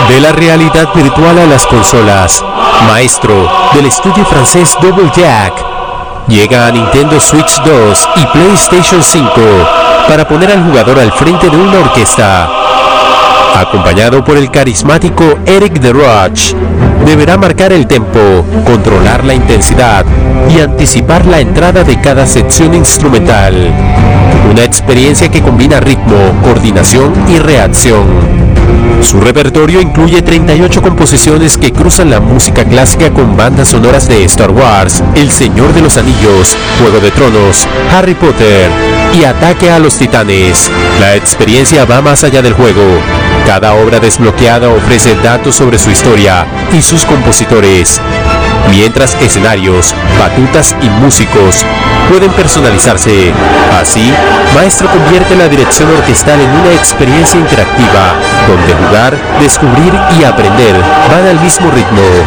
De la realidad virtual a las consolas, Maestro, del estudio francés Double Jack, llega a Nintendo Switch 2 y PlayStation 5 para poner al jugador al frente de una orquesta. Acompañado por el carismático Eric de Roche, deberá marcar el tempo, controlar la intensidad y anticipar la entrada de cada sección instrumental. Una experiencia que combina ritmo, coordinación y reacción. Su repertorio incluye 38 composiciones que cruzan la música clásica con bandas sonoras de Star Wars, El Señor de los Anillos, Juego de Tronos, Harry Potter y Ataque a los Titanes. La experiencia va más allá del juego. Cada obra desbloqueada ofrece datos sobre su historia y sus compositores, mientras escenarios, batutas y músicos pueden personalizarse. Así, Maestro convierte la dirección orquestal en una experiencia interactiva, donde jugar, descubrir y aprender van al mismo ritmo.